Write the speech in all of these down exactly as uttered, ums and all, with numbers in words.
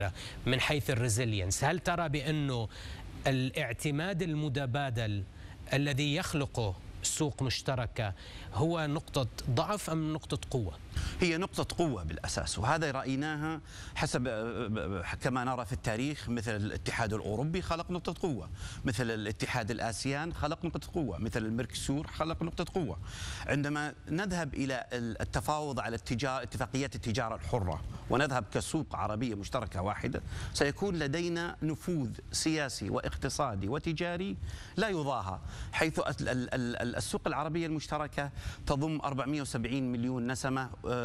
من حيث الريزيلينس، هل ترى بأنه الاعتماد المتبادل الذي يخلقه سوق مشتركة هو نقطة ضعف أم نقطة قوة؟ هي نقطة قوة بالأساس، وهذا رأيناها حسب كما نرى في التاريخ. مثل الاتحاد الأوروبي خلق نقطة قوة، مثل الاتحاد الآسيان خلق نقطة قوة، مثل الميركسور خلق نقطة قوة. عندما نذهب إلى التفاوض على التجارة اتفاقيات التجارة الحرة ونذهب كسوق عربية مشتركة واحدة، سيكون لدينا نفوذ سياسي واقتصادي وتجاري لا يضاهى، حيث السوق العربية المشتركة تضم أربعمئة وسبعين مليون نسمة،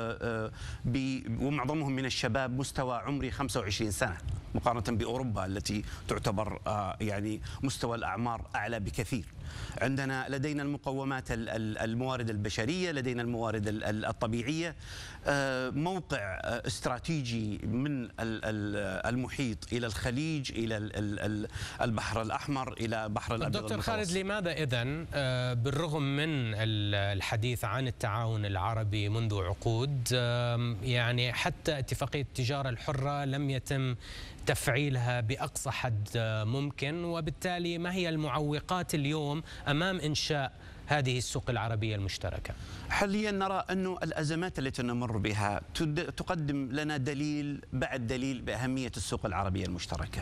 ومعظمهم من الشباب مستوى عمري خمسة وعشرين سنة، مقارنة بأوروبا التي تعتبر يعني مستوى الأعمار أعلى بكثير. عندنا لدينا المقومات الموارد البشرية، لدينا الموارد الطبيعية، موقع استراتيجي من المحيط إلى الخليج إلى البحر الأحمر إلى بحر الأبيض دكتور المتوسط. خالد، لماذا إذن بالرغم من الحديث عن التعاون العربي منذ عقود، يعني حتى اتفاقية التجارة الحرة لم يتم تفعيلها بأقصى حد ممكن، وبالتالي ما هي المعوقات اليوم أمام إنشاء هذه السوق العربية المشتركة؟ حاليا نرى أن الأزمات التي نمر بها تقدم لنا دليل بعد دليل بأهمية السوق العربية المشتركة.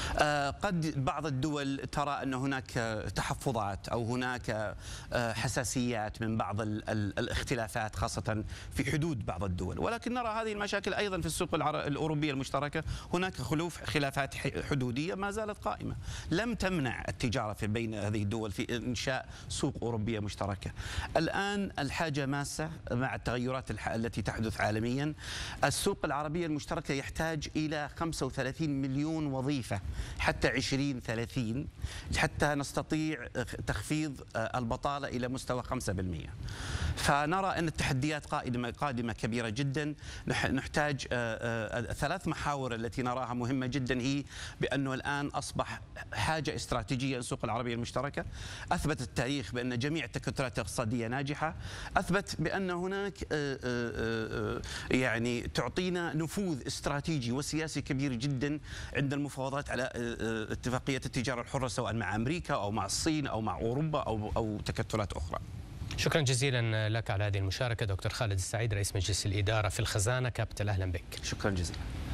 قد بعض الدول ترى أن هناك تحفظات أو هناك حساسيات من بعض الاختلافات خاصة في حدود بعض الدول، ولكن نرى هذه المشاكل أيضا في السوق الأوروبية المشتركة. هناك خلوف خلافات حدودية ما زالت قائمة، لم تمنع التجارة في بين هذه الدول في إنشاء سوق أوروبية مشتركة. الآن الحاجة ماسة مع التغيرات التي تحدث عالميا. السوق العربية المشتركة يحتاج إلى خمسة وثلاثين مليون وظيفة حتى عشرين ثلاثين حتى نستطيع تخفيض البطالة إلى مستوى خمسة بالمئة. فنرى أن التحديات قادمة قادمة كبيرة جدا. نحتاج ثلاث محاور التي نراها مهمة جدا، هي بأنه الآن أصبح حاجة استراتيجية للسوق العربية المشتركة. أثبت التاريخ بأن جميع التكتلات الاقتصادية ناجحة، أثبت بأن هناك يعني تعطينا نفوذ استراتيجي وسياسي كبير جدا عند المفاوضات على اتفاقية التجارة الحرة، سواء مع أمريكا أو مع الصين أو مع أوروبا أو أو تكتلات أخرى. شكرا جزيلا لك على هذه المشاركة دكتور خالد السعيد، رئيس مجلس الإدارة في الخزانة كابيتال، أهلا بك. شكرا جزيلا.